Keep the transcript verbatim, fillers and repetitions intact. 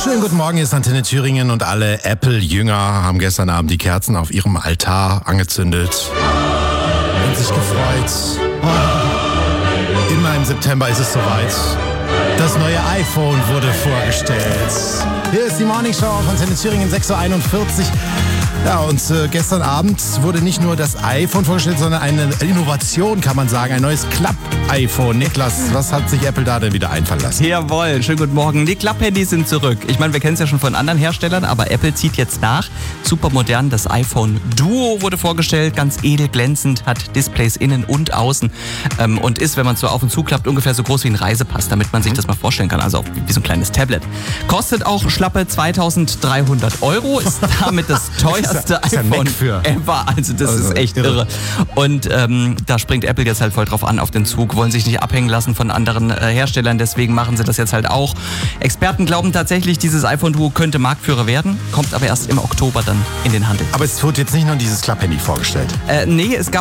Schönen guten Morgen, hier ist Antenne Thüringen und alle Apple-Jünger haben gestern Abend die Kerzen auf ihrem Altar angezündet und sich gefreut. Oh, immer im September ist es soweit. Das neue iPhone wurde vorgestellt. Hier ist die Morning Show auf Antenne Thüringen, sechs Uhr einundvierzig. Ja, und äh, gestern Abend wurde nicht nur das iPhone vorgestellt, sondern eine Innovation, kann man sagen. Ein neues Klapp-iPhone. Niklas, was hat sich Apple da denn wieder einfallen lassen? Jawohl, schönen guten Morgen. Die Klapp-Handys sind zurück. Ich meine, wir kennen es ja schon von anderen Herstellern, aber Apple zieht jetzt nach. Super modern, das iPhone Duo wurde vorgestellt, ganz edel, glänzend, hat Displays innen und außen ähm, und ist, wenn man es so auf und zu klappt, ungefähr so groß wie ein Reisepass, damit man sich das mal vorstellen kann. Also wie so ein kleines Tablet. Kostet auch schlappe zweitausenddreihundert Euro, ist damit das teuerste iPhone ever. Also das also, ist echt irre. irre. Und ähm, da springt Apple jetzt halt voll drauf an auf den Zug, wollen sich nicht abhängen lassen von anderen äh, Herstellern, deswegen machen sie das jetzt halt auch. Experten glauben tatsächlich, dieses iPhone Duo könnte Marktführer werden, kommt aber erst im Oktober dann in den Handel. Aber es wurde jetzt nicht nur dieses Klapp-Handy vorgestellt. Äh, nee, es gab